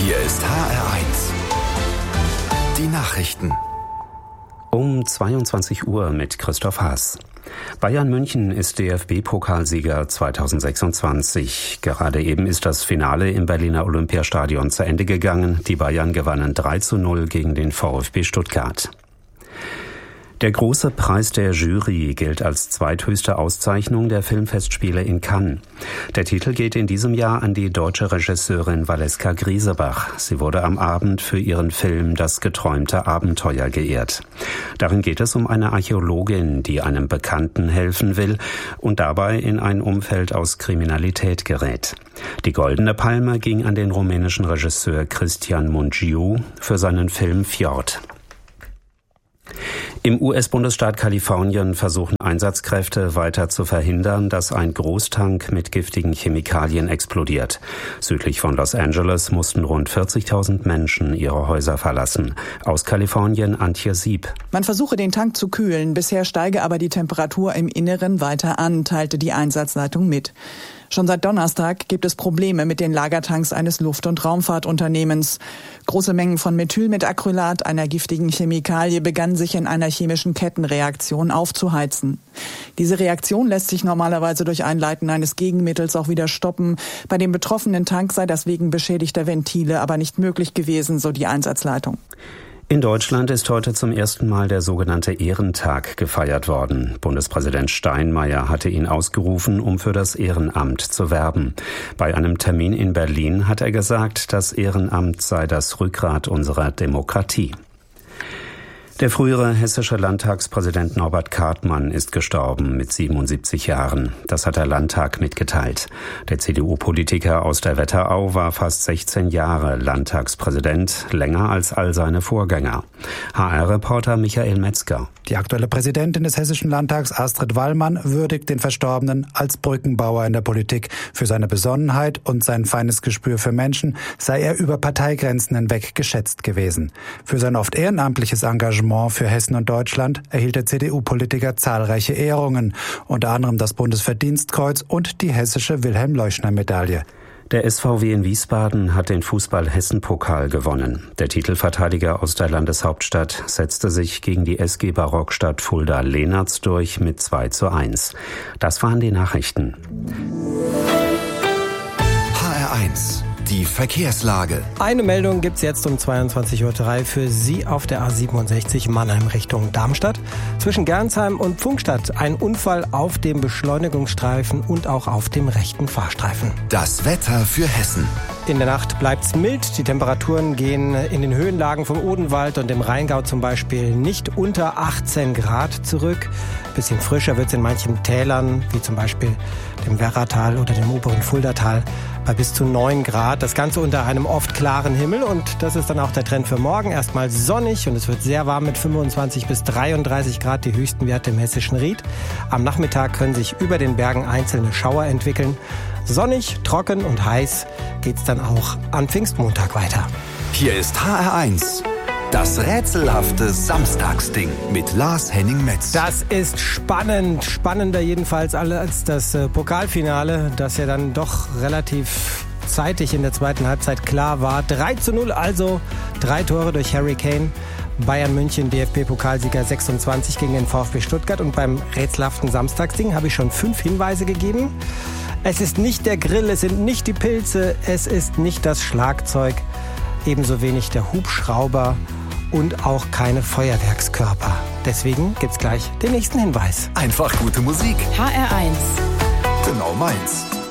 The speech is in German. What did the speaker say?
Hier ist HR1. Die Nachrichten. Um 22 Uhr mit Christoph Haas. Bayern München ist DFB-Pokalsieger 2026. Gerade eben ist das Finale im Berliner Olympiastadion zu Ende gegangen. Die Bayern gewannen 3:0 gegen den VfB Stuttgart. Der große Preis der Jury gilt als zweithöchste Auszeichnung der Filmfestspiele in Cannes. Der Titel geht in diesem Jahr an die deutsche Regisseurin Valeska Griesebach. Sie wurde am Abend für ihren Film Das geträumte Abenteuer geehrt. Darin geht es um eine Archäologin, die einem Bekannten helfen will und dabei in ein Umfeld aus Kriminalität gerät. Die Goldene Palme ging an den rumänischen Regisseur Cristian Mungiu für seinen Film Fjord. Im US-Bundesstaat Kalifornien versuchen Einsatzkräfte weiter zu verhindern, dass ein Großtank mit giftigen Chemikalien explodiert. Südlich von Los Angeles mussten rund 40.000 Menschen ihre Häuser verlassen. Aus Kalifornien Antje Sieb. Man versuche den Tank zu kühlen, bisher steige aber die Temperatur im Inneren weiter an, teilte die Einsatzleitung mit. Schon seit Donnerstag gibt es Probleme mit den Lagertanks eines Luft- und Raumfahrtunternehmens. Große Mengen von Methylmetacrylat, einer giftigen Chemikalie, begannen sich in einer chemischen Kettenreaktion aufzuheizen. Diese Reaktion lässt sich normalerweise durch Einleiten eines Gegenmittels auch wieder stoppen. Bei dem betroffenen Tank sei das wegen beschädigter Ventile aber nicht möglich gewesen, so die Einsatzleitung. In Deutschland ist heute zum ersten Mal der sogenannte Ehrentag gefeiert worden. Bundespräsident Steinmeier hatte ihn ausgerufen, um für das Ehrenamt zu werben. Bei einem Termin in Berlin hat er gesagt, das Ehrenamt sei das Rückgrat unserer Demokratie. Der frühere hessische Landtagspräsident Norbert Kartmann ist gestorben mit 77 Jahren. Das hat der Landtag mitgeteilt. Der CDU-Politiker aus der Wetterau war fast 16 Jahre Landtagspräsident, länger als all seine Vorgänger. HR-Reporter Michael Metzger. Die aktuelle Präsidentin des Hessischen Landtags, Astrid Wallmann, würdigt den Verstorbenen als Brückenbauer in der Politik. Für seine Besonnenheit und sein feines Gespür für Menschen sei er über Parteigrenzen hinweg geschätzt gewesen. Für sein oft ehrenamtliches Engagement für Hessen und Deutschland erhielt der CDU-Politiker zahlreiche Ehrungen, unter anderem das Bundesverdienstkreuz und die hessische Wilhelm-Leuschner-Medaille. Der SVW in Wiesbaden hat den Fußball-Hessen-Pokal gewonnen. Der Titelverteidiger aus der Landeshauptstadt setzte sich gegen die SG Barockstadt Fulda-Lehnertz durch mit 2:1. Das waren die Nachrichten. HR1. Die Verkehrslage. Eine Meldung gibt's jetzt um 22:03 Uhr für Sie auf der A67 Mannheim Richtung Darmstadt. Zwischen Gernsheim und Pfungstadt ein Unfall auf dem Beschleunigungsstreifen und auch auf dem rechten Fahrstreifen. Das Wetter für Hessen. In der Nacht bleibt's mild. Die Temperaturen gehen in den Höhenlagen vom Odenwald und dem Rheingau zum Beispiel nicht unter 18 Grad zurück. Bisschen frischer wird's in manchen Tälern, wie zum Beispiel dem Werratal oder dem oberen Fuldatal, bei bis zu 9 Grad. Das Ganze unter einem oft klaren Himmel und das ist dann auch der Trend für morgen. Erstmal sonnig und es wird sehr warm mit 25 bis 33 Grad, die höchsten Werte im hessischen Ried. Am Nachmittag können sich über den Bergen einzelne Schauer entwickeln. Sonnig, trocken und heiß geht's dann auch am Pfingstmontag weiter. Hier ist HR1. Das rätselhafte Samstagsding mit Lars Henning-Metz. Das ist spannend. Spannender jedenfalls als das Pokalfinale, das ja dann doch relativ zeitig in der zweiten Halbzeit klar war. 3:0, also 3 Tore durch Harry Kane. Bayern München, DFB-Pokalsieger 26 gegen den VfB Stuttgart. Und beim rätselhaften Samstagsding habe ich schon 5 Hinweise gegeben. Es ist nicht der Grill, es sind nicht die Pilze, es ist nicht das Schlagzeug, ebenso wenig der Hubschrauber und auch keine Feuerwerkskörper. Deswegen gibt's gleich den nächsten Hinweis. Einfach gute Musik. HR1. Genau meins.